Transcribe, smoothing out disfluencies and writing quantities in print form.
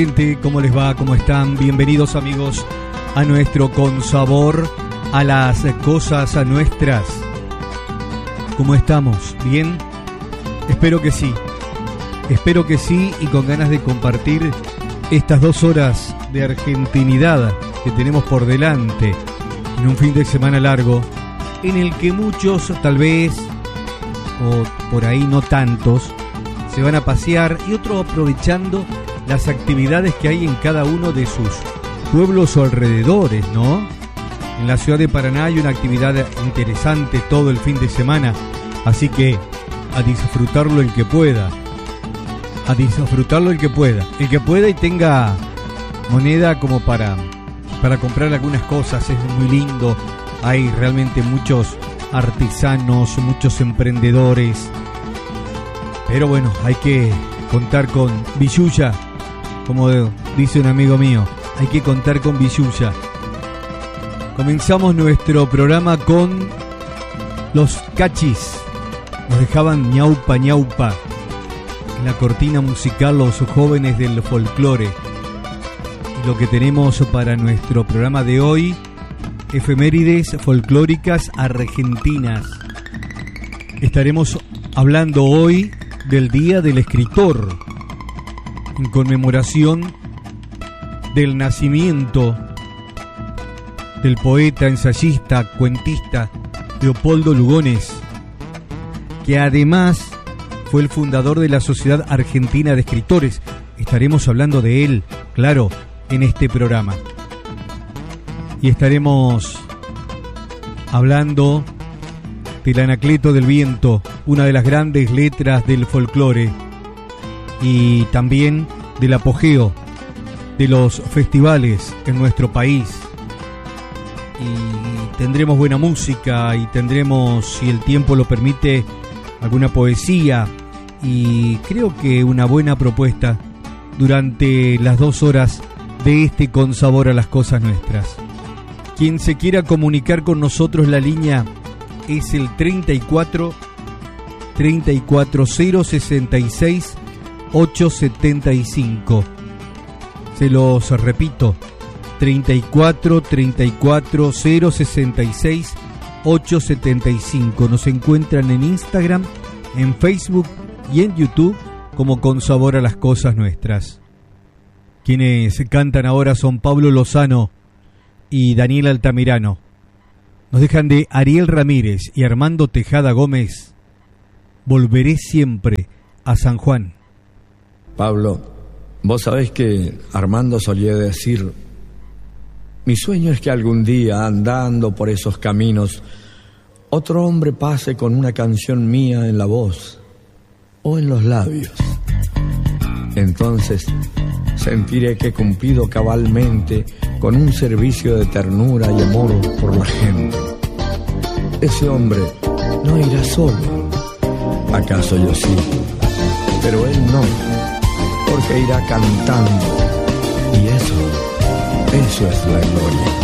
¿Cómo les va? ¿Cómo están? Bienvenidos, amigos, a nuestro Con Sabor a las Cosas Nuestras. ¿Cómo estamos? ¿Bien? Espero que sí. Espero que sí, y con ganas de compartir estas 2 horas de argentinidad que tenemos por delante en un fin de semana largo, en el que muchos, tal vez, o por ahí no tantos, se van a pasear y otros aprovechando las actividades que hay en cada uno de sus pueblos o alrededores, ¿no? En la ciudad de Paraná hay una actividad interesante todo el fin de semana, así que a disfrutarlo el que pueda. A disfrutarlo el que pueda y tenga moneda como para comprar algunas cosas. Es muy lindo. Hay realmente muchos artesanos, muchos emprendedores. Pero bueno, hay que contar con billulla, como dice un amigo mío. Hay que contar con billulla. Comenzamos nuestro programa con los Cachis. Nos dejaban ñaupa ñaupa en la cortina musical, los jóvenes del folclore. Y lo que tenemos para nuestro programa de hoy: efemérides folclóricas argentinas. Estaremos hablando hoy del Día del Escritor, en conmemoración del nacimiento del poeta, ensayista, cuentista Leopoldo Lugones, que además fue el fundador de la Sociedad Argentina de Escritores. Estaremos hablando de él, claro, en este programa. Y estaremos hablando del Anacleto del Viento, una de las grandes letras del folclore, y también del apogeo de los festivales en nuestro país. Y tendremos buena música, y tendremos, si el tiempo lo permite, alguna poesía, y creo que una buena propuesta durante las 2 horas de este Con Sabor a las Cosas Nuestras. Quien se quiera comunicar con nosotros, la línea es el 34 066 875. Se los repito: 34 066 875. Nos encuentran en Instagram, en Facebook y en YouTube como Con Sabor a las Cosas Nuestras. Quienes cantan ahora son Pablo Lozano y Daniel Altamirano. Nos dejan de Ariel Ramírez y Armando Tejada Gómez, Volveré siempre a San Juan. Pablo, vos sabés que Armando solía decir: mi sueño es que algún día, andando por esos caminos, otro hombre pase con una canción mía en la voz o en los labios. Entonces sentiré que he cumplido cabalmente con un servicio de ternura y amor por la gente. Ese hombre no irá solo, acaso yo sí, pero él no, porque irá cantando, y eso es la gloria.